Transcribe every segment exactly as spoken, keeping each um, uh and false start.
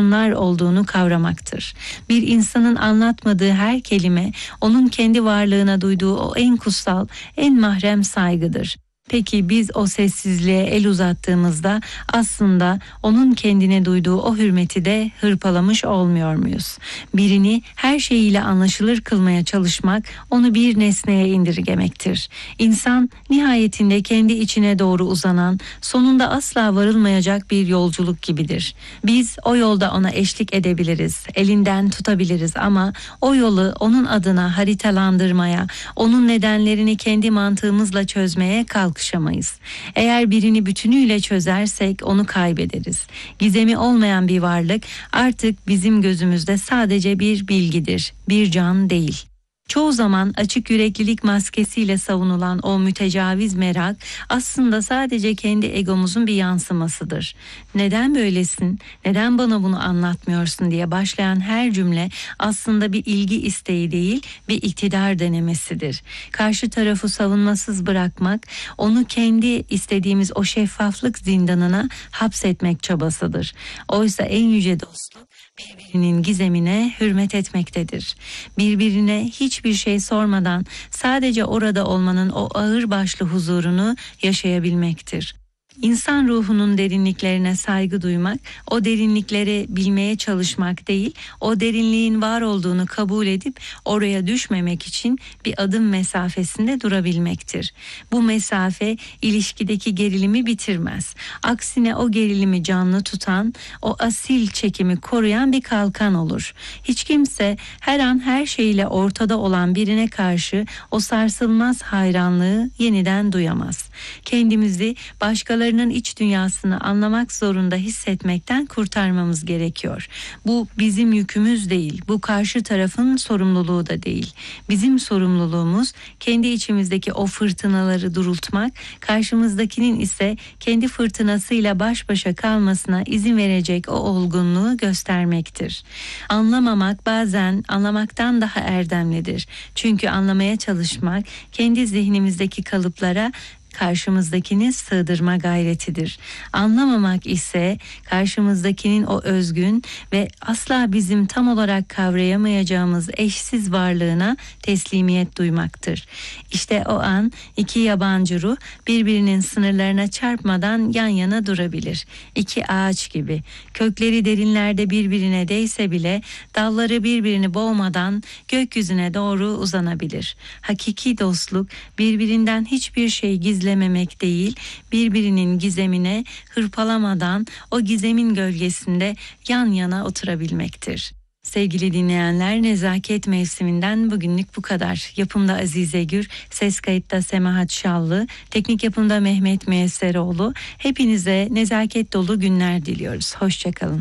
tılsımlar olduğunu kavramaktır. Bir insanın anlatmadığı her kelime onun kendi varlığına duyduğu o en kutsal, en mahrem saygıdır. Peki biz o sessizliğe el uzattığımızda aslında onun kendine duyduğu o hürmeti de hırpalamış olmuyor muyuz? Birini her şeyiyle anlaşılır kılmaya çalışmak onu bir nesneye indirgemektir. İnsan nihayetinde kendi içine doğru uzanan, sonunda asla varılmayacak bir yolculuk gibidir. Biz o yolda ona eşlik edebiliriz, elinden tutabiliriz ama o yolu onun adına haritalandırmaya, onun nedenlerini kendi mantığımızla çözmeye kalk kalkışamayız. Eğer birini bütünüyle çözersek onu kaybederiz. Gizemi olmayan bir varlık artık bizim gözümüzde sadece bir bilgidir, bir can değil. Çoğu zaman açık yüreklilik maskesiyle savunulan o mütecaviz merak aslında sadece kendi egomuzun bir yansımasıdır. Neden böylesin, neden bana bunu anlatmıyorsun diye başlayan her cümle aslında bir ilgi isteği değil, bir iktidar denemesidir. Karşı tarafı savunmasız bırakmak, onu kendi istediğimiz o şeffaflık zindanına hapsetmek çabasıdır. Oysa en yüce dostluk birbirinin gizemine hürmet etmektedir. Birbirine hiçbir şey sormadan sadece orada olmanın o ağırbaşlı huzurunu yaşayabilmektir. İnsan ruhunun derinliklerine saygı duymak, o derinlikleri bilmeye çalışmak değil, o derinliğin var olduğunu kabul edip oraya düşmemek için bir adım mesafesinde durabilmektir. Bu mesafe ilişkideki gerilimi bitirmez. Aksine o gerilimi canlı tutan, o asil çekimi koruyan bir kalkan olur. Hiç kimse her an her şeyle ortada olan birine karşı o sarsılmaz hayranlığı yeniden duyamaz. Kendimizi başkalarının iç dünyasını anlamak zorunda hissetmekten kurtarmamız gerekiyor. Bu bizim yükümüz değil, bu karşı tarafın sorumluluğu da değil. Bizim sorumluluğumuz kendi içimizdeki o fırtınaları durultmak, karşımızdakinin ise kendi fırtınasıyla baş başa kalmasına izin verecek o olgunluğu göstermektir. Anlamamak bazen anlamaktan daha erdemlidir. Çünkü anlamaya çalışmak kendi zihnimizdeki kalıplara karşımızdakini sığdırma gayretidir. Anlamamak ise karşımızdakinin o özgün ve asla bizim tam olarak kavrayamayacağımız eşsiz varlığına teslimiyet duymaktır. İşte o an iki yabancı ruh birbirinin sınırlarına çarpmadan yan yana durabilir. İki ağaç gibi. Kökleri derinlerde birbirine değse bile dalları birbirini boğmadan gökyüzüne doğru uzanabilir. Hakiki dostluk birbirinden hiçbir şey gizlememek değil, birbirinin gizemine hırpalamadan o gizemin gölgesinde yan yana oturabilmektir. Sevgili dinleyenler, Nezaket Mevsiminden bugünlük bu kadar. Yapımda Azize Gür, ses kayıtta Semahat Şallı, teknik yapımda Mehmet Müyesseroğlu. Hepinize nezaket dolu günler diliyoruz. Hoşçakalın.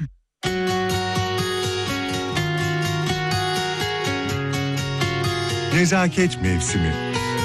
Nezaket Mevsimi.